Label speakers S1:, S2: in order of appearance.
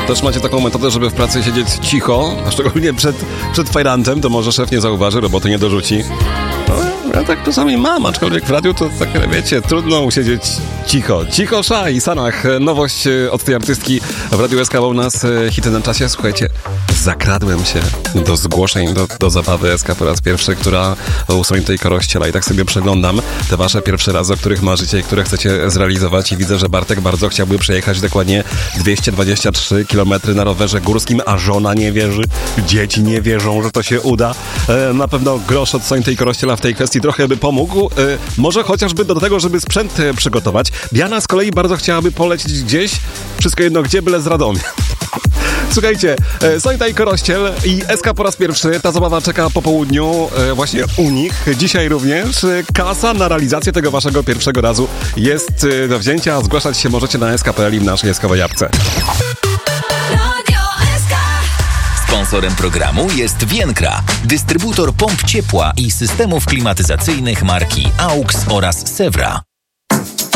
S1: Też macie taką metodę, żeby w pracy siedzieć cicho, a szczególnie przed fajrantem, to może szef nie zauważy, roboty nie dorzuci. No, ja tak czasami mam, aczkolwiek w radiu to tak, wiecie, trudno usiedzieć cicho. Cicho Sza i Sanach. Nowość od tej artystki w Radiu SK u nas. Hity na czasie. Słuchajcie, zakradłem się do zgłoszeń do zabawy SK po raz pierwszy, która u Sonitej Korościela i tak sobie przeglądam te wasze pierwsze razy, o których marzycie i które chcecie zrealizować i widzę, że Bartek bardzo chciałby przejechać dokładnie 223 km na rowerze górskim, a żona nie wierzy, dzieci nie wierzą, że to się uda. Na pewno grosz od Sonitej Korościela w tej kwestii trochę by pomógł. Może chociażby do tego, żeby sprzęt przygotować. Diana z kolei bardzo chciałaby polecieć gdzieś, wszystko jedno gdzie, byle z Radomia. Słuchajcie, Sonita i Korościel i SK po raz pierwszy. Ta zabawa czeka po południu właśnie u nich. Dzisiaj również kasa na realizację tego waszego pierwszego razu jest do wzięcia. Zgłaszać się możecie na sk.pl i w naszej SK-owej apce.
S2: Sponsorem programu jest Więkra, dystrybutor pomp ciepła i systemów klimatyzacyjnych marki AUX oraz Sewra.